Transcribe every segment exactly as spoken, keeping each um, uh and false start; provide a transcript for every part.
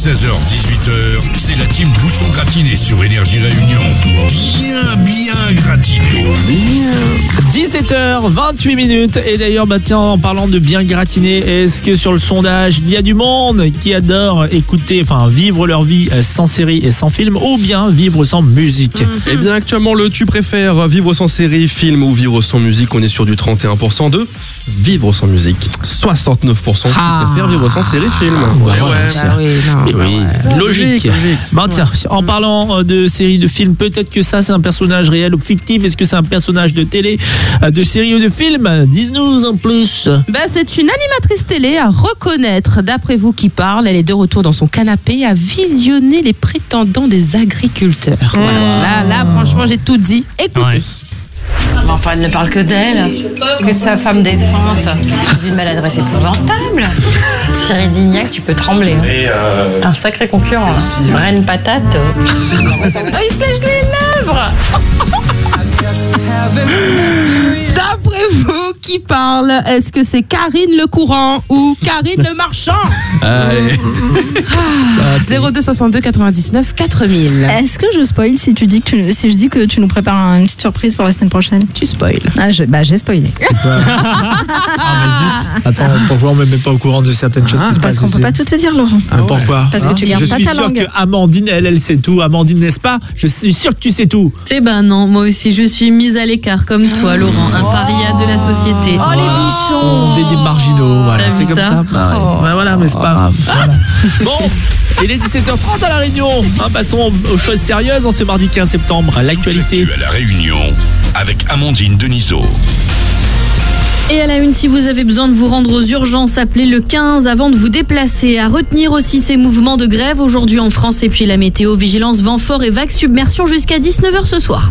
seize heures dix-huit heures, c'est la team Bouchon Gratiné sur Énergie Réunion. Bien, bien gratiné. dix-sept heures vingt-huit minutes. Et d'ailleurs, bah tiens, en parlant de bien gratiné, est-ce que sur le sondage, il y a du monde qui adore écouter, enfin vivre leur vie sans série et sans film, ou bien vivre sans musique? Mmh. Eh bien, actuellement, le tu préfères vivre sans série, film ou vivre sans musique, on est sur du trente et un pour cent de vivre sans musique. soixante-neuf pour cent qui Ah. préfèrent vivre sans série, film. Ouais, Ouais, ouais, ouais. c'est- Ah oui, non, Et oui, ouais. logique. Logique, logique. Bah tiens, en parlant euh, de séries, de films, peut-être que ça c'est un personnage réel ou fictif. Est-ce que c'est un personnage de télé, euh, de série ou de film? Dis-nous en plus. Bah, c'est une animatrice télé à reconnaître. D'après vous qui parle, elle est de retour dans son canapé à visionner les prétendants des agriculteurs. Voilà. Là, là, franchement, j'ai tout dit. Écoutez. Ouais. Mais enfin, elle ne parle que d'elle, que de sa femme défunte. C'est une maladresse épouvantable. Cyril Lignac, tu peux trembler. Hein. T'es un sacré concurrent. Hein. Reine patate. Oh, il se lèche les lèvres. D'après vous qui parle, est-ce que c'est Karine Le Courant ou Karine Le Marchand? zéro deux soixante-deux quatre-vingt-dix-neuf quatre mille. Est-ce que je spoil si tu dis que tu, si je dis que tu nous prépares une petite surprise pour la semaine prochaine? Tu spoil. Ah, je, bah j'ai spoilé. Ah, mais zut. Attends, pourquoi on ne me met pas au courant de certaines choses qui se Parce passent qu'on peut ici? pas tout te dire, Laurent. Mais pourquoi? Parce que Hein tu gardes Je pas suis ta sûr langue. que Amandine, elle, elle sait tout. Amandine, n'est-ce pas? Je suis sûr que tu sais tout. Eh ben non, moi aussi, je suis mise à l'écart comme toi, Laurent. Un paria de la société. Oh, les bichons. Des, des marginaux, voilà, T'as c'est vu comme ça ça. Bah, ouais. Oh. Ouais, voilà, mais c'est pas grave. Voilà. Bon, il est dix-sept heures trente à La Réunion. Hein, passons aux choses sérieuses en ce mardi quinze septembre. L'actualité. Tu à La Réunion avec Amandine Denisot. Et à la une, si vous avez besoin de vous rendre aux urgences, appelez le quinze avant de vous déplacer. À retenir aussi ces mouvements de grève aujourd'hui en France et puis la météo, vigilance, vent fort et vague submersion jusqu'à dix-neuf heures ce soir.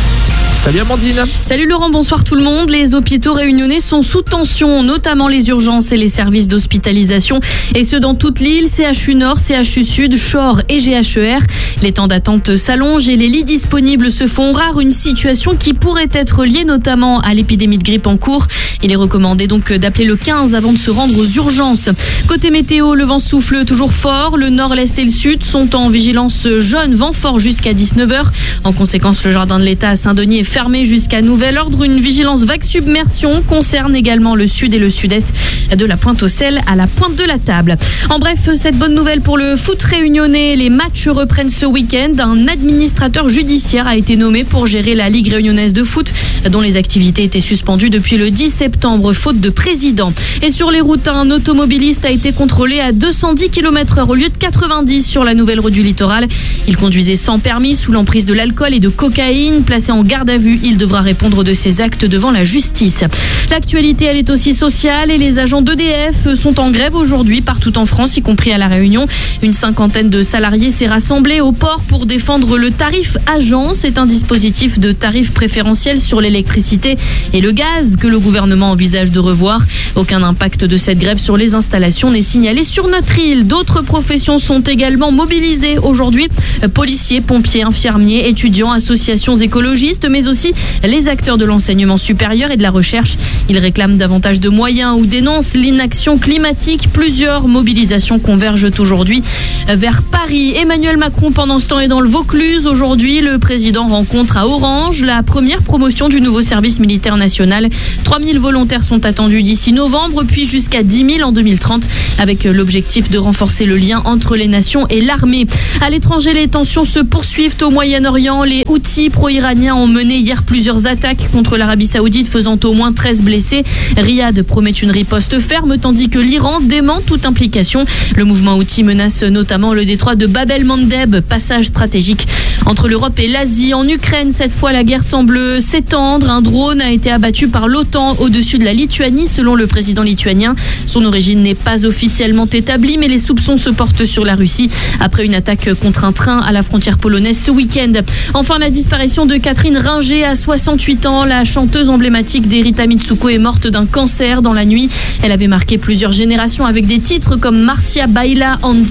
Salut Amandine. Salut Laurent, bonsoir tout le monde. Les hôpitaux réunionnais sont sous tension, notamment les urgences et les services d'hospitalisation. Et ce, dans toute l'île, C H U Nord, C H U Sud, Chor et G H E R. Les temps d'attente s'allongent et les lits disponibles se font rares. Une situation qui pourrait être liée notamment à l'épidémie de grippe en cours. Il est recommandé donc d'appeler le quinze avant de se rendre aux urgences. Côté météo, le vent souffle toujours fort. Le nord, l'est et le sud sont en vigilance jaune, vent fort jusqu'à dix-neuf heures. En conséquence, le jardin de l'État à Saint-Denis est fermé jusqu'à nouvel ordre. Une vigilance vague submersion concerne également le sud et le sud-est, de la Pointe-aux-Sel à la Pointe de la Table. En bref, cette bonne nouvelle pour le foot réunionnais. Les matchs reprennent ce week-end. Un administrateur judiciaire a été nommé pour gérer la Ligue réunionnaise de foot, dont les activités étaient suspendues depuis le dix septembre, faute de président. Et sur les routes, un automobiliste a été contrôlé à deux cent dix kilomètres heure au lieu de quatre-vingt-dix sur la nouvelle rue du Littoral. Il conduisait sans permis, sous l'emprise de l'alcool et de cocaïne. Placé en garde à vue, il devra répondre de ses actes devant la justice. L'actualité, elle est aussi sociale et les agents d'E D F sont en grève aujourd'hui partout en France, y compris à La Réunion. Une cinquantaine de salariés s'est rassemblée au port pour défendre le tarif agent. C'est un dispositif de tarif préférentiel sur l'électricité et le gaz que le gouvernement envisage de revoir. Aucun impact de cette grève sur les installations n'est signalé sur notre île. D'autres professions sont également mobilisées aujourd'hui. Policiers, pompiers, infirmiers, étudiants, associations écologistes, mais aussi les acteurs de l'enseignement supérieur et de la recherche. Ils réclament davantage de moyens ou dénoncent l'inaction climatique. Plusieurs mobilisations convergent aujourd'hui vers Paris. Emmanuel Macron, pendant ce temps, est dans le Vaucluse. Aujourd'hui, le président rencontre à Orange la première promotion du nouveau service militaire national. trois mille volontaires sont attendus d'ici novembre, puis jusqu'à dix mille en deux mille trente, avec l'objectif de renforcer le lien entre les nations et l'armée. À l'étranger, les tensions se poursuivent au Moyen-Orient. Les Houthis pro-iraniens ont mené hier plusieurs attaques contre l'Arabie Saoudite, faisant au moins treize blessés. Riyad promet une riposte ferme, tandis que l'Iran dément toute implication. Le mouvement Houthi menace notamment le détroit de Bab el-Mandeb, passage stratégique entre l'Europe et l'Asie. En Ukraine, cette fois, la guerre semble s'étendre. Un drone a été abattu par l'OTAN au-dessus de la Lituanie, selon le président lituanien. Son origine n'est pas officiellement établie, mais les soupçons se portent sur la Russie après une attaque contre un train à la frontière polonaise ce week-end. Enfin, la disparition de Catherine Ringer à soixante-huit ans. La chanteuse emblématique d'Erita Mitsuko est morte d'un cancer dans la nuit. Elle avait marqué plusieurs générations avec des titres comme Marcia Baila, Andy ou encore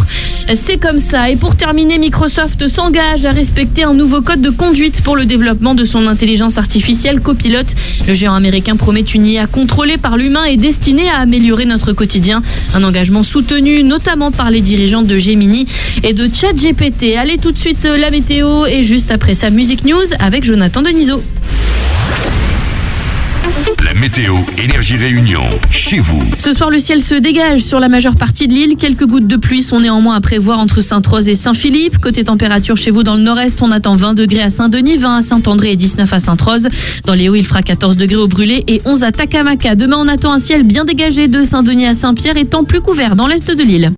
d'accord, c'est comme ça. Et pour terminer, Microsoft s'engage à respecter un nouveau code de conduite pour le développement de son intelligence artificielle Copilot. Le géant américain promet une I A contrôlée par l'humain et destinée à améliorer notre quotidien. Un engagement soutenu notamment par les dirigeants de Gemini et de ChatGPT. Allez, tout de suite la météo et juste après ça, Music News avec Jonathan Denisot. La météo Énergie Réunion, chez vous. Ce soir, le ciel se dégage sur la majeure partie de l'île. Quelques gouttes de pluie sont néanmoins à prévoir entre Sainte-Rose et Saint-Philippe. Côté température, chez vous dans le nord-est, on attend vingt degrés à Saint-Denis, vingt à Saint-André et dix-neuf à Sainte-Rose. Dans les Hauts, il fera quatorze degrés au Brûlé et onze à Takamaka. Demain, on attend un ciel bien dégagé de Saint-Denis à Saint-Pierre et temps plus couvert dans l'est de l'île.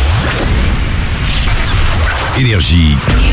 Énergie.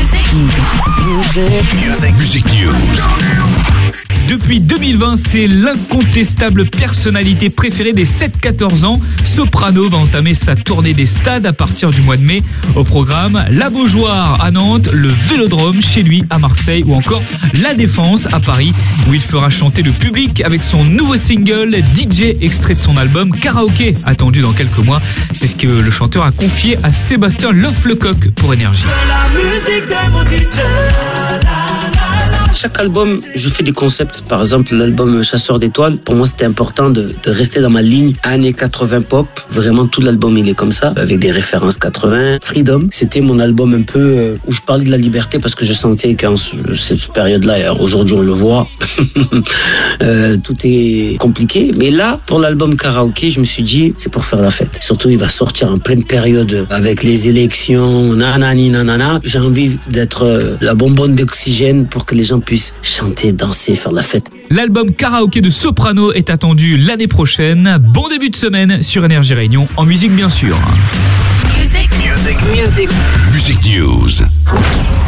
Music. Music News. Depuis deux mille vingt, c'est l'incontestable personnalité préférée des sept à quatorze ans. Soprano va entamer sa tournée des stades à partir du mois de mai. Au programme, la Beaujoire à Nantes, le Vélodrome chez lui à Marseille ou encore la Défense à Paris où il fera chanter le public avec son nouveau single D J extrait de son album Karaoké attendu dans quelques mois. C'est ce que le chanteur a confié à Sébastien Loff-Lecoq pour Énergie. La musique de mon D J. Chaque album, je fais des concepts. Par exemple, l'album Chasseur d'étoiles, pour moi, c'était important de, de rester dans ma ligne années quatre-vingts pop. Vraiment, tout l'album, il est comme ça, avec des références quatre-vingts. Freedom, c'était mon album un peu euh, où je parlais de la liberté parce que je sentais qu'en cette période-là, aujourd'hui on le voit, euh, tout est compliqué. Mais là, pour l'album Karaoké, je me suis dit, c'est pour faire la fête. Surtout, il va sortir en pleine période avec les élections, nanani, nanana. J'ai envie d'être euh, la bonbonne d'oxygène pour que les gens puissent chanter, danser, faire la fête. L'album Karaoké de Soprano est attendu l'année prochaine. Bon début de semaine sur Énergie Réunion, en musique bien sûr. Music. Music. Music. Music News.